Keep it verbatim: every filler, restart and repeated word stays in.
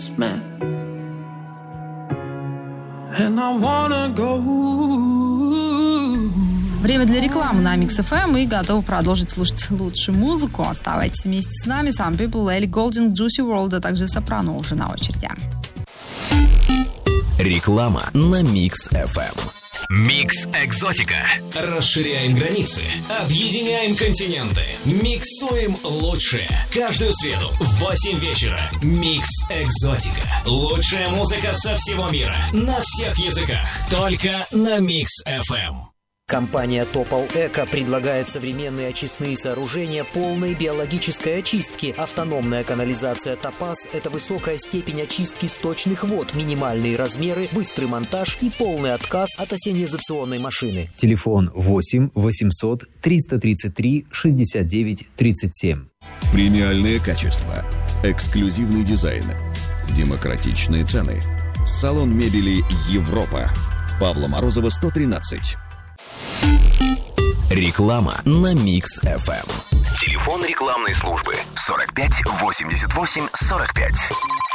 Время для рекламы на Mix эф эм и готовы продолжить слушать лучшую музыку. Оставайтесь вместе с нами. Some People, Элли Голдинг, Juicy World, а также Сопрано уже на очереди. Реклама на Mix эф эм. Микс Экзотика. Расширяем границы, объединяем континенты, миксуем лучшее. Каждую среду в восемь вечера. Микс Экзотика. Лучшая музыка со всего мира. На всех языках. Только на Микс эф эм. Компания Topol Eco предлагает современные очистные сооружения полной биологической очистки. Автономная канализация Topaz – это высокая степень очистки сточных вод, минимальные размеры, быстрый монтаж и полный отказ от ассенизационной машины. Телефон восемь восемьсот триста тридцать три шестьдесят девять тридцать семь. Премиальное качество, эксклюзивный дизайн, демократичные цены. Салон мебели «Европа». Павла Морозова, сто тринадцать. Реклама на Mix эф эм. Телефон рекламной службы сорок пять восемьдесят восемь сорок пять.